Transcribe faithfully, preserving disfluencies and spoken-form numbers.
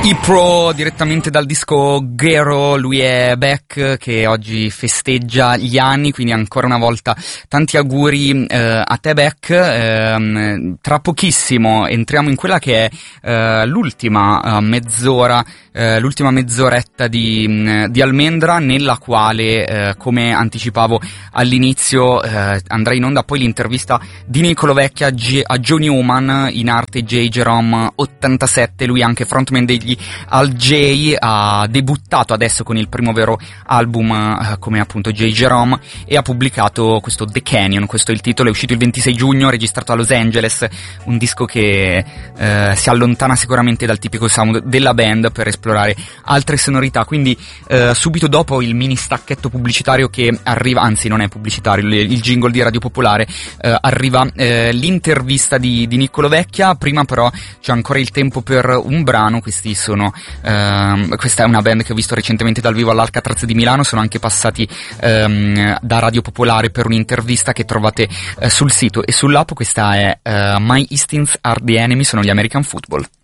Pro direttamente dal disco Gero, lui è Beck che oggi festeggia gli anni, quindi ancora una volta tanti auguri eh, a te Beck. Eh, tra pochissimo entriamo in quella che è eh, l'ultima eh, mezz'ora, eh, l'ultima mezz'oretta di, di Almendra, nella quale eh, come anticipavo all'inizio eh, andrà in onda poi l'intervista di Niccolò Vecchia a, G- a Joe Newman, in arte J. Jerome ottantasette, lui anche frontman degli Al J, ha debuttato adesso con il primo vero album eh, come appunto J. Jerome, e ha pubblicato questo The Canyon, questo è il titolo, è uscito il ventisei giugno, registrato a Los Angeles, un disco che eh, si allontana sicuramente dal tipico sound della band per esplorare altre sonorità, quindi eh, subito dopo il mini stacchetto pubblicitario che arriva, anzi non è pubblicitario, il, il jingle di Radio Popolare, eh, arriva eh, l'intervista di, di Niccolò Vecchia. Prima però c'è ancora il tempo per un brano. Questi sono Uh, questa è una band che ho visto recentemente dal vivo all'Alcatraz di Milano, sono anche passati um, da Radio Popolare per un'intervista che trovate uh, sul sito e sull'app. Questa è uh, My Instincts Are The Enemy, sono gli American Football.